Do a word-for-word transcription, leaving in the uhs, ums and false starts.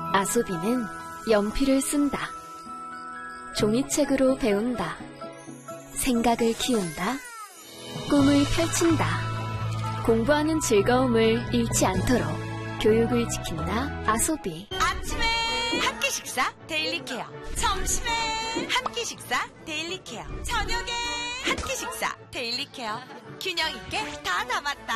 아소비는 연필을 쓴다. 종이책으로 배운다. 생각을 키운다. 꿈을 펼친다. 공부하는 즐거움을 잃지 않도록 교육을 지킨다. 아소비. 아침에 한 끼 식사 데일리 케어. 점심에 한 끼 식사 데일리 케어. 저녁에 한 끼 식사 데일리 케어. 균형 있게 다 담았다.